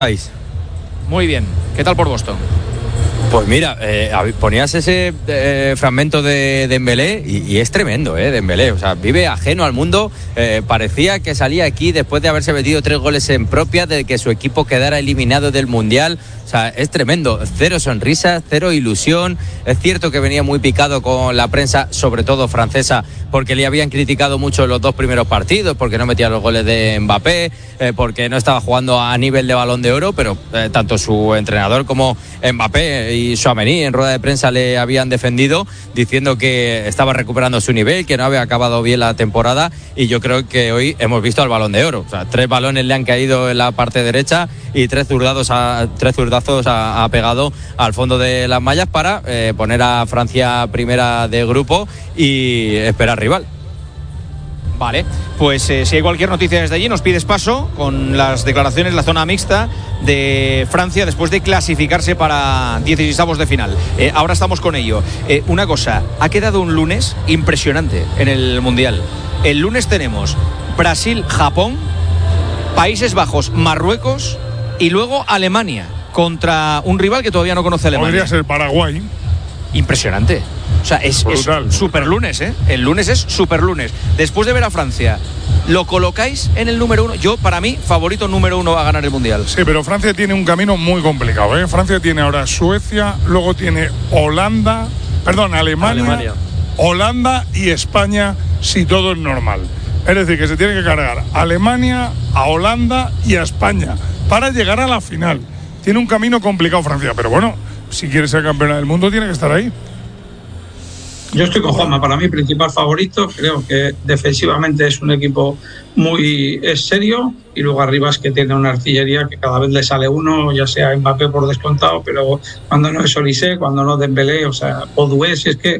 Muy bien. ¿Qué tal por Boston? Pues mira, ponías ese fragmento de Dembélé y es tremendo, Dembélé. O sea, vive ajeno al mundo. Parecía que salía aquí después de haberse metido 3 goles en propia, de que su equipo quedara eliminado del Mundial. O sea, es tremendo. 0 sonrisas, 0 ilusión. Es cierto que venía muy picado con la prensa, sobre todo francesa, porque le habían criticado mucho los 2 primeros partidos, porque no metía los goles de Mbappé, porque no estaba jugando a nivel de Balón de Oro, pero tanto su entrenador como Mbappé y Tchouaméni en rueda de prensa le habían defendido, diciendo que estaba recuperando su nivel, que no había acabado bien la temporada, y yo creo que hoy hemos visto al Balón de Oro. O sea, 3 balones le han caído en la parte derecha y 3 zurdazos ha pegado al fondo de las mallas para poner a Francia primera de grupo y esperar rival. Vale, pues si hay cualquier noticia desde allí nos pides paso con las declaraciones, la zona mixta de Francia después de clasificarse para 16avos de final. Ahora estamos con ello. Una cosa, ha quedado un lunes impresionante en el Mundial. El lunes tenemos Brasil-Japón, Países Bajos, Marruecos y luego Alemania contra un rival que todavía no conoce Alemania. Podría ser Paraguay. Impresionante. O sea, es super lunes, ¿eh? El lunes es super lunes. Después de ver a Francia, ¿lo colocáis en el número 1? Yo, para mí, favorito número 1 a ganar el Mundial. Sí, pero Francia tiene un camino muy complicado, ¿eh? Francia tiene ahora Suecia, luego tiene Alemania, Holanda y España, si todo es normal. Es decir, que se tiene que cargar a Alemania, a Holanda y a España para llegar a la final. Tiene un camino complicado Francia, pero bueno, si quiere ser campeona del mundo tiene que estar ahí. Yo estoy con Juanma, para mí principal favorito, creo que defensivamente es un equipo muy serio, y luego arriba es que tiene una artillería que cada vez le sale uno, ya sea Mbappé por descontado, pero cuando no es Olise, cuando no Dembélé, o sea, Odué,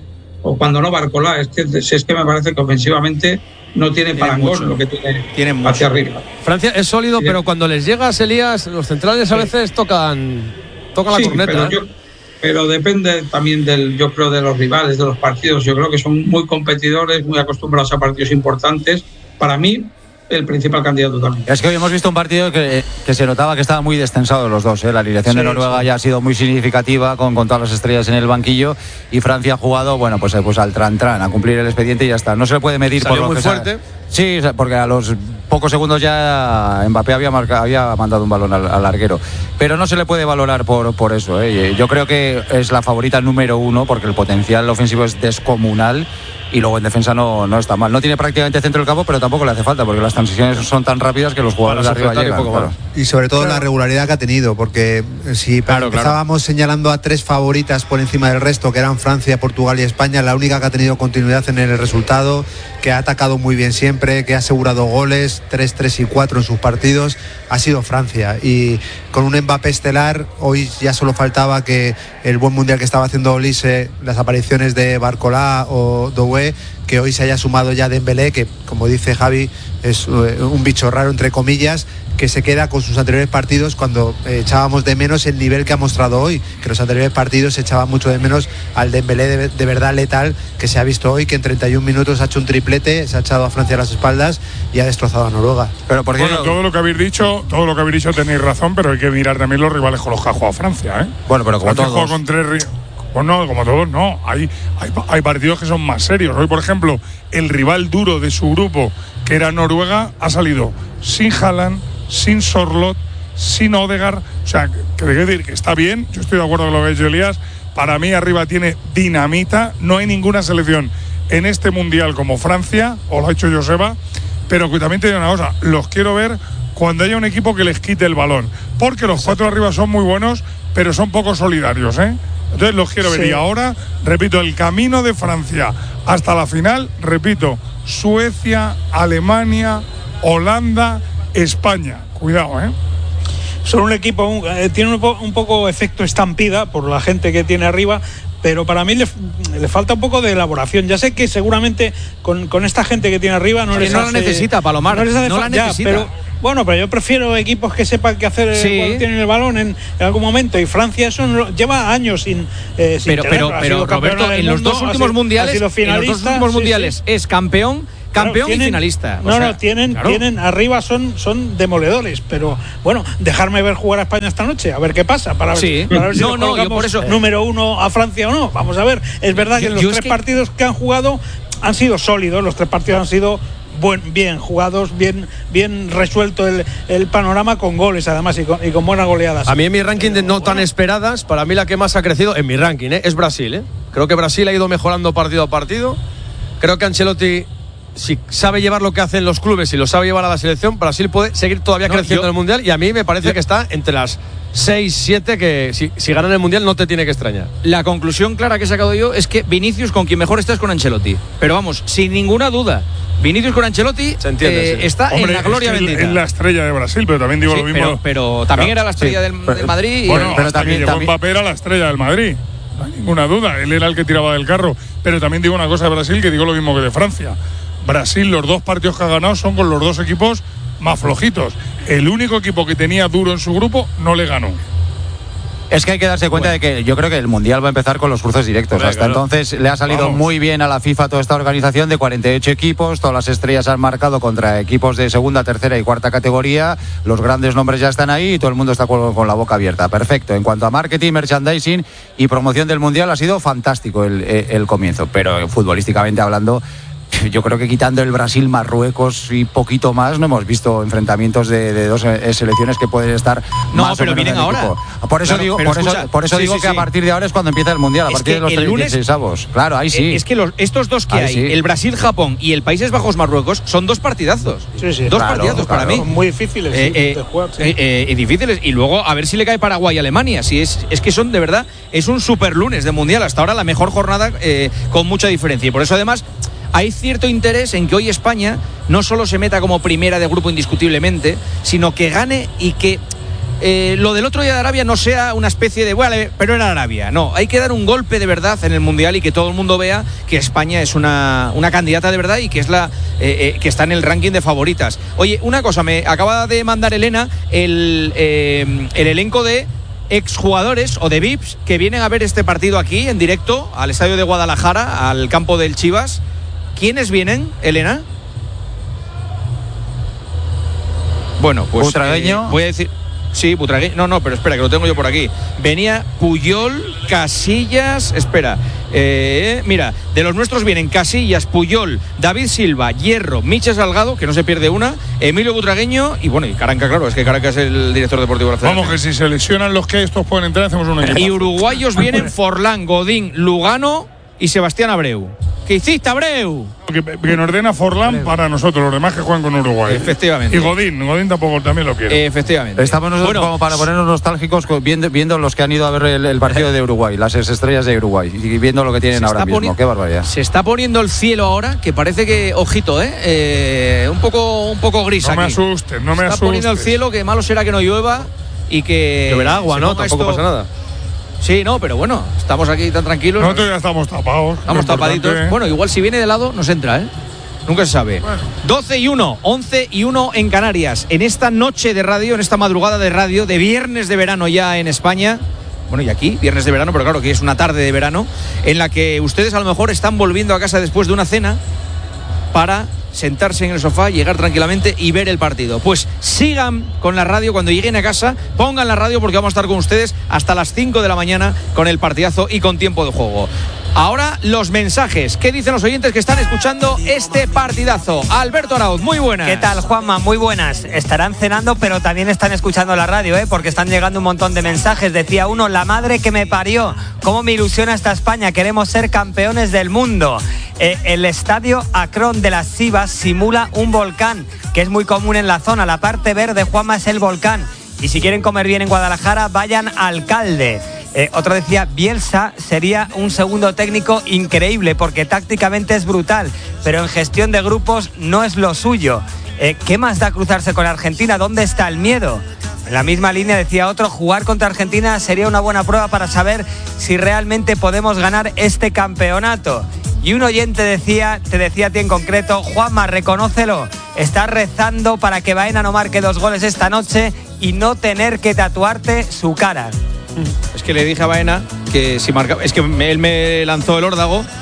o cuando no Barcola, es que me parece que ofensivamente no tiene parangón lo que tiene hacia arriba. Francia es sólido, sí, pero cuando les llega, Elías, los centrales a veces tocan la corneta. Pero depende también yo creo, de los rivales, de los partidos. Yo creo que son muy competidores, muy acostumbrados a partidos importantes. Para mí, el principal candidato también. Es que hoy hemos visto un partido que se notaba que estaban muy descensados los dos, ¿eh? La alineación de Noruega ya ha sido muy significativa con todas las estrellas en el banquillo, y Francia ha jugado, pues al tran a cumplir el expediente y ya está. No se le puede medir por lo muy que fuerte. Sí, porque a los pocos segundos ya Mbappé había mandado un balón al larguero, pero no se le puede valorar por eso, ¿eh? Yo creo que es la favorita número 1 porque el potencial ofensivo es descomunal, y luego en defensa no está mal. No tiene prácticamente centro del campo, pero tampoco le hace falta, porque las transiciones son tan rápidas que los jugadores de arriba llegan. Claro. Y sobre todo la regularidad que ha tenido, porque si empezábamos señalando a 3 favoritas por encima del resto, que eran Francia, Portugal y España, la única que ha tenido continuidad en el resultado, que ha atacado muy bien siempre, que ha asegurado goles, 3, 3 y 4 en sus partidos, ha sido Francia. Y con un Mbappé estelar, hoy ya solo faltaba que el buen mundial que estaba haciendo Olise, las apariciones de Barcola o Doué, que hoy se haya sumado ya Dembélé, que como dice Javi es un bicho raro entre comillas, que se queda con sus anteriores partidos, cuando echábamos de menos el nivel que ha mostrado hoy, que los anteriores partidos se echaba mucho de menos al Dembélé de verdad letal que se ha visto hoy, que en 31 minutos ha hecho un triplete, se ha echado a Francia a las espaldas y ha destrozado a Noruega. Pero todo lo que habéis dicho tenéis razón, pero hay que mirar también los rivales con los que ha jugado Francia, ¿eh? Bueno, pero como todos. Con 3 Pues no, como todos no. Hay partidos que son más serios. Hoy, por ejemplo, el rival duro de su grupo, que era Noruega, ha salido sin Haaland, sin Sorloth, sin Odegaard. O sea, que decir que está bien. Yo estoy de acuerdo con lo que ha dicho Elías. Para mí arriba tiene dinamita. No hay ninguna selección en este mundial como Francia, o lo ha hecho Joseba, pero que también te digo una cosa, los quiero ver cuando haya un equipo que les quite el balón, porque los 4 arriba son muy buenos, pero son poco solidarios, ¿eh? Entonces los quiero ver. Y ahora, repito, el camino de Francia hasta la final, repito, Suecia, Alemania, Holanda, España. Cuidado, ¿eh? Son un equipo, tiene un poco efecto estampida por la gente que tiene arriba, pero para mí le falta un poco de elaboración. Ya sé que seguramente con esta gente que tiene arriba no la necesita, Palomar. No la necesita. Pero yo prefiero equipos que sepan qué hacer cuando tienen el balón en algún momento. Y Francia lleva años sin pero Roberto, en los dos últimos mundiales es campeón campeón y finalista. Tienen arriba son demoledores, pero bueno, dejarme ver jugar a España esta noche, a ver qué pasa, para ver si yo por eso número 1 a Francia o no. Vamos a ver, es verdad que los tres partidos que han jugado han sido sólidos, los tres partidos han sido bien jugados, bien resuelto el panorama con goles además y con buenas goleadas. A mí en mi ranking de no tan esperadas, para mí la que más ha crecido en mi ranking es Brasil. Creo que Brasil ha ido mejorando partido a partido. Creo que Ancelotti, si sabe llevar lo que hacen los clubes y lo sabe llevar a la selección, Brasil puede seguir todavía creciendo en el Mundial, y a mí me parece que está entre las 6, 7 que si ganan el Mundial no te tiene que extrañar. La conclusión clara que he sacado yo es que Vinicius con quien mejor está es con Ancelotti. Pero vamos, sin ninguna duda, Vinicius con Ancelotti está en la gloria bendita. Es la estrella de Brasil, pero también digo lo mismo. Pero también era la estrella del Madrid. Bueno, pero también llegó Mbappé, era la estrella del Madrid. No hay ninguna duda, él era el que tiraba del carro. Pero también digo una cosa de Brasil, que digo lo mismo que de Francia. Brasil, los 2 partidos que ha ganado son con los 2 equipos más flojitos. El único equipo que tenía duro en su grupo no le ganó. Es que hay que darse cuenta de que yo creo que el Mundial va a empezar con los cruces directos. Hasta entonces le ha salido muy bien a la FIFA toda esta organización de 48 equipos. Todas las estrellas han marcado contra equipos de segunda, tercera y cuarta categoría. Los grandes nombres ya están ahí y todo el mundo está con la boca abierta. Perfecto. En cuanto a marketing, merchandising y promoción del Mundial, ha sido fantástico el comienzo. Pero futbolísticamente hablando, yo creo que quitando el Brasil-Marruecos y poquito más, no hemos visto enfrentamientos de 2 selecciones que pueden estar más pero vienen ahora. Por eso digo, que a partir de ahora es cuando empieza el Mundial, a partir de los 16avos. Claro, ahí sí. Es que estos dos que hay, el Brasil-Japón y el Países Bajos-Marruecos, son 2 partidazos. Dos partidazos para mí. Muy difíciles de jugar. Difíciles. Y luego a ver si le cae Paraguay y Alemania. Si es que son, de verdad, es un super lunes de Mundial. Hasta ahora la mejor jornada con mucha diferencia. Y por eso además hay cierto interés en que hoy España no solo se meta como primera de grupo indiscutiblemente, sino que gane y que lo del otro día de Arabia no sea una especie de, bueno, pero era Arabia. No, hay que dar un golpe de verdad en el Mundial y que todo el mundo vea que España es una candidata de verdad y que es que está en el ranking de favoritas. Oye, una cosa, me acaba de mandar Elena el elenco de exjugadores o de VIPs que vienen a ver este partido aquí en directo al estadio de Guadalajara, al campo del Chivas. ¿Quiénes vienen, Elena? Bueno, pues Butragueño. Voy a decir. Sí, Butragueño. No, pero espera, que lo tengo yo por aquí. Venía Puyol, Casillas. Espera. Mira, de los nuestros vienen Casillas, Puyol, David Silva, Hierro, Michel Salgado, que no se pierde una, Emilio Butragueño y bueno, y Caranca, claro, es que Caranca es el director deportivo de la Federación. Vamos, que si se lesionan los que estos pueden entrar, hacemos un equipo. Y uruguayos vienen Forlán, Godín, Lugano y Sebastián Abreu. ¿Qué hiciste, Abreu? Que nos ordena Forlán para nosotros, los demás que juegan con Uruguay. Efectivamente. Y Godín tampoco también lo quiere. Efectivamente. Estamos nosotros como para ponernos nostálgicos viendo los que han ido a ver el partido de Uruguay, las estrellas de Uruguay, y viendo lo que tienen ahora mismo. Qué barbaridad. Se está poniendo el cielo ahora, que parece que, ojito, un poco gris aquí. No me asustes. Se está poniendo el cielo, que malo será que no llueva y que... Lloverá agua, ¿no? Tampoco pasa nada. Sí, no, pero bueno, estamos aquí tan tranquilos. Nosotros ya estamos tapados. Estamos tapaditos. Bueno, igual si viene de lado nos entra, ¿eh? Nunca se sabe. Bueno. 12:01, 11:01 en Canarias. En esta noche de radio, en esta madrugada de radio, de viernes de verano ya en España. Bueno, y aquí, viernes de verano, pero claro que es una tarde de verano, en la que ustedes a lo mejor están volviendo a casa después de una cena para sentarse en el sofá, llegar tranquilamente y ver el partido. Pues sigan con la radio cuando lleguen a casa, pongan la radio porque vamos a estar con ustedes hasta las 5 de la mañana con el partidazo y con tiempo de juego. Ahora los mensajes. ¿Qué dicen los oyentes que están escuchando este partidazo? Alberto Arauz, muy buenas. ¿Qué tal, Juanma? Muy buenas. Estarán cenando, pero también están escuchando la radio, porque están llegando un montón de mensajes. Decía uno, la madre que me parió. ¿Cómo me ilusiona esta España? Queremos ser campeones del mundo. El estadio Akron de las Sivas simula un volcán, que es muy común en la zona. La parte verde, Juanma, es el volcán. Y si quieren comer bien en Guadalajara, vayan al Calde. Otro decía, Bielsa sería un segundo técnico increíble porque tácticamente es brutal, pero en gestión de grupos no es lo suyo. ¿Qué más da cruzarse con Argentina? ¿Dónde está el miedo? En la misma línea decía otro, jugar contra Argentina sería una buena prueba para saber si realmente podemos ganar este campeonato. Y un oyente te decía a ti en concreto, Juanma, reconócelo, estás rezando para que Baena no marque 2 goles esta noche y no tener que tatuarte su cara. Es que le dije a Baena que si marcaba, es que él me lanzó el órdago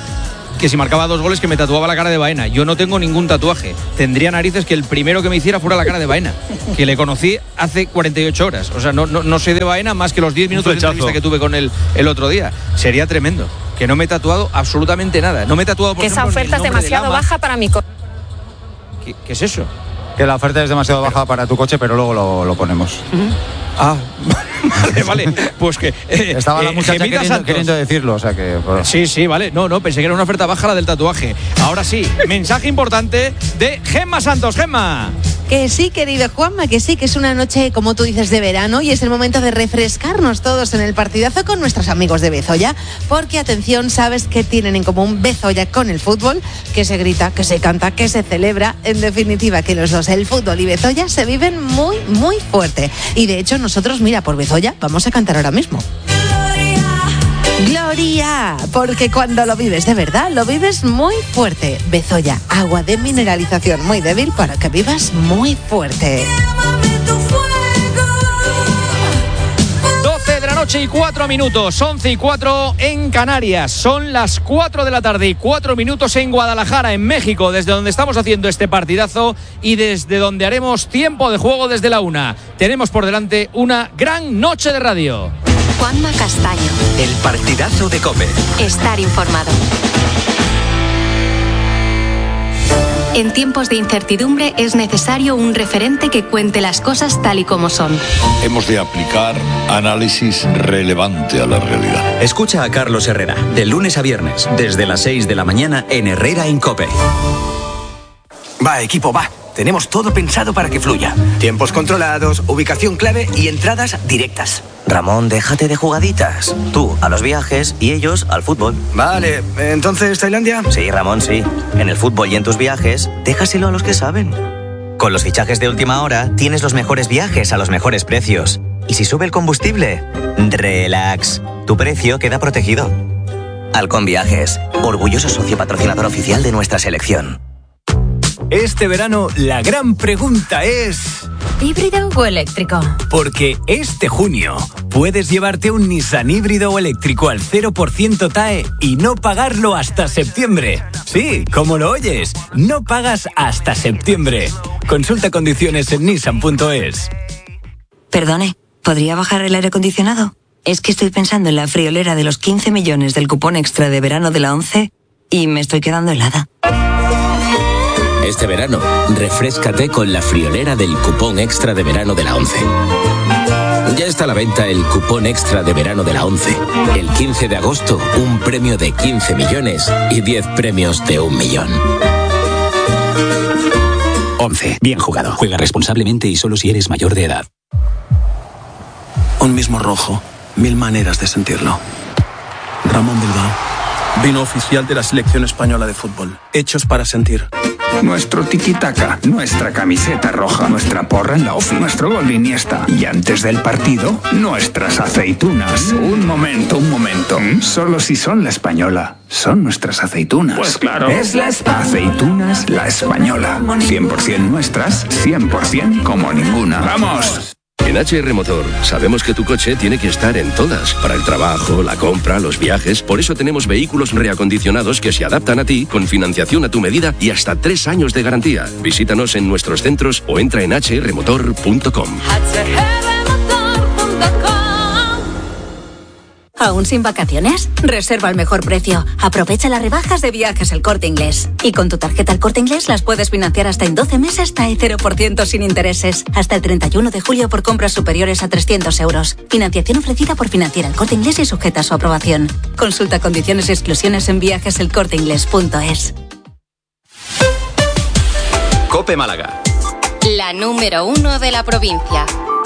que si marcaba 2 goles que me tatuaba la cara de Baena. Yo no tengo ningún tatuaje. Tendría narices que el primero que me hiciera fuera la cara de Baena, que le conocí hace 48 horas. O sea, no sé de Baena más que los 10 minutos de entrevista que tuve con él el otro día. Sería tremendo. Que no me he tatuado absolutamente nada. No me he tatuado, por ejemplo, esa oferta es demasiado baja para mi coche. ¿Qué es eso? Que la oferta es demasiado baja para tu coche, pero luego lo ponemos. Ah, vale. Pues que estaba la muchacha queriendo decirlo, o sea que sí, vale. No, pensé que era una oferta baja la del tatuaje. Ahora sí, mensaje importante de Gemma Santos. Gemma. Que sí, querido Juanma, que sí, que es una noche, como tú dices, de verano y es el momento de refrescarnos todos en el partidazo con nuestros amigos de Bezoya, porque atención, sabes que tienen en común Bezoya con el fútbol, que se grita, que se canta, que se celebra, en definitiva que los dos, el fútbol y Bezoya, se viven muy, muy fuerte. Y de hecho nosotros, mira, por Bezoya vamos a cantar ahora mismo. Gloria, porque cuando lo vives de verdad, lo vives muy fuerte. Bezoya, agua de mineralización muy débil para que vivas muy fuerte. 12 de la noche y 4 minutos, 11 y 4 en Canarias. Son las 4 de la tarde y 4 minutos en Guadalajara, en México, desde donde estamos haciendo este partidazo y desde donde haremos tiempo de juego desde la 1. Tenemos por delante una gran noche de radio. Juanma Castaño. El partidazo de COPE. Estar informado. En tiempos de incertidumbre es necesario un referente que cuente las cosas tal y como son. Hemos de aplicar análisis relevante a la realidad. Escucha a Carlos Herrera, de lunes a viernes, desde las 6 de la mañana en Herrera en COPE. Va, equipo, va. Tenemos todo pensado para que fluya. Tiempos controlados, ubicación clave y entradas directas. Ramón, déjate de jugaditas. Tú a los viajes y ellos al fútbol. Vale, ¿entonces Tailandia? Sí, Ramón, sí. En el fútbol y en tus viajes, déjaselo a los que saben. Con los fichajes de última hora, tienes los mejores viajes a los mejores precios. Y si sube el combustible, relax. Tu precio queda protegido. Halcón Viajes, orgulloso socio patrocinador oficial de nuestra selección. Este verano, la gran pregunta es... ¿híbrido o eléctrico? Porque este junio puedes llevarte un Nissan híbrido o eléctrico al 0% TAE y no pagarlo hasta septiembre. Sí, como lo oyes, no pagas hasta septiembre. Consulta condiciones en nissan.es. Perdone, ¿podría bajar el aire acondicionado? Es que estoy pensando en la friolera de los 15 millones del cupón extra de verano de la 11 y me estoy quedando helada. Este verano, refréscate con la friolera del cupón extra de verano de la 11. Ya está a la venta el cupón extra de verano de la 11. El 15 de agosto, un premio de 15 millones y 10 premios de 1 millón. 11. Bien jugado. Juega responsablemente y solo si eres mayor de edad. Un mismo rojo, 1000 maneras de sentirlo. Ramón Bilbao. Vino oficial de la selección española de fútbol. Hechos para sentir. Nuestro tiki-taka, nuestra camiseta roja, nuestra porra en la ofi, nuestro gol de Iniesta. Y antes del partido, nuestras aceitunas. Un momento. Solo si son la española, son nuestras aceitunas. Pues claro. Es la aceitunas La Española. 100% nuestras, 100% como ninguna. ¡Vamos! En HR Motor sabemos que tu coche tiene que estar en todas, para el trabajo, la compra, los viajes. Por eso tenemos vehículos reacondicionados que se adaptan a ti, con financiación a tu medida y hasta 3 años de garantía. Visítanos en nuestros centros o entra en hrmotor.com. ¿Aún sin vacaciones? Reserva al mejor precio. Aprovecha las rebajas de Viajes El Corte Inglés. Y con tu tarjeta El Corte Inglés las puedes financiar hasta en 12 meses TAE 0% sin intereses. Hasta el 31 de julio por compras superiores a 300 euros. Financiación ofrecida por Financiera El Corte Inglés y sujeta a su aprobación. Consulta condiciones y exclusiones en viajeselcorteinglés.es. COPE Málaga. La número 1 de la provincia.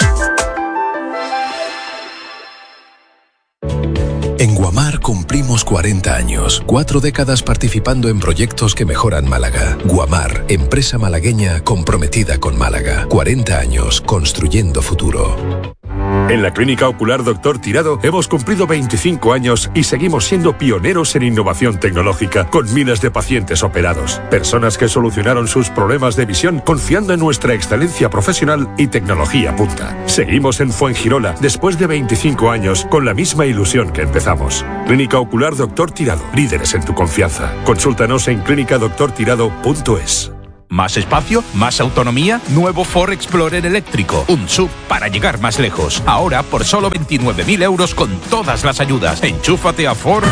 En Guamar cumplimos 40 años, 4 décadas participando en proyectos que mejoran Málaga. Guamar, empresa malagueña comprometida con Málaga. 40 años construyendo futuro. En la Clínica Ocular Dr. Tirado hemos cumplido 25 años y seguimos siendo pioneros en innovación tecnológica, con miles de pacientes operados. Personas que solucionaron sus problemas de visión confiando en nuestra excelencia profesional y tecnología punta. Seguimos en Fuengirola después de 25 años con la misma ilusión que empezamos. Clínica Ocular Dr. Tirado, líderes en tu confianza. Consúltanos en clinicadoctortirado.es. ¿Más espacio? ¿Más autonomía? Nuevo Ford Explorer eléctrico. Un SUV para llegar más lejos. Ahora por solo 29.000 euros con todas las ayudas. Enchúfate a Ford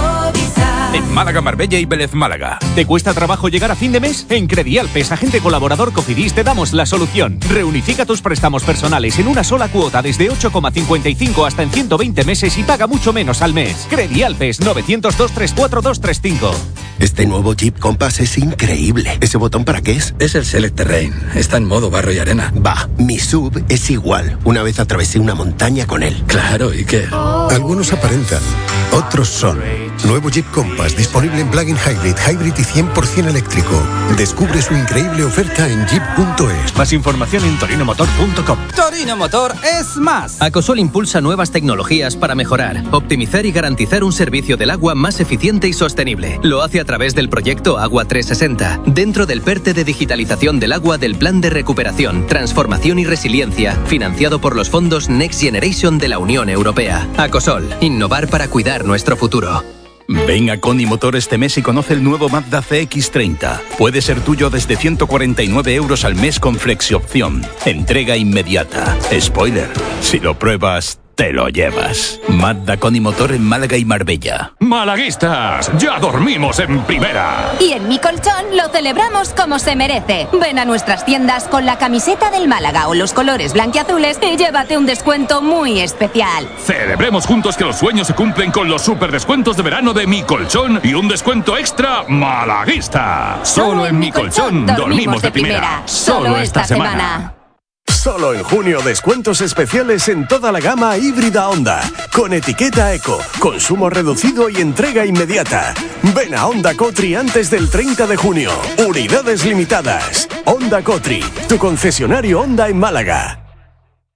en Málaga, Marbella y Vélez Málaga. ¿Te cuesta trabajo llegar a fin de mes? En Credialpes, agente colaborador Cofidis, te damos la solución. Reunifica tus préstamos personales en una sola cuota desde 8,55 hasta en 120 meses y paga mucho menos al mes. Credialpes, 900-234-235. Este nuevo Jeep Compass es increíble. ¿Ese botón para qué es? Es el Select Terrain. Está en modo barro y arena. Va, mi SUV es igual. Una vez atravesé una montaña con él. Claro, ¿y qué? Algunos aparentan, otros son. Nuevo Jeep Compass, disponible en plug-in hybrid y 100% eléctrico. Descubre su increíble oferta en jeep.es. Más información en torinomotor.com. Torino Motor es más. Acosol impulsa nuevas tecnologías para mejorar, optimizar y garantizar un servicio del agua más eficiente y sostenible. Lo hace a través del proyecto Agua 360, dentro del PERTE de digitalización del agua del Plan de Recuperación, Transformación y Resiliencia, financiado por los fondos Next Generation de la Unión Europea. Acosol, innovar para cuidar nuestro futuro. Ven a Coni Motor este mes y conoce el nuevo Mazda CX-30. Puede ser tuyo desde 149 euros al mes con flexiopción. Entrega inmediata. Spoiler, si lo pruebas, te lo llevas. Mazda Coni Motor en Málaga y Marbella. Malaguistas, ya dormimos en primera. Y en Mi Colchón lo celebramos como se merece. Ven a nuestras tiendas con la camiseta del Málaga o los colores blanquiazules y llévate un descuento muy especial. Celebremos juntos que los sueños se cumplen con los super descuentos de verano de Mi Colchón y un descuento extra malaguista. Solo en Mi Colchón dormimos de primera. Solo esta semana. Solo en junio descuentos especiales en toda la gama híbrida Honda, con etiqueta Eco, consumo reducido y entrega inmediata. Ven a Honda Cotri antes del 30 de junio. Unidades limitadas. Honda Cotri, tu concesionario Honda en Málaga.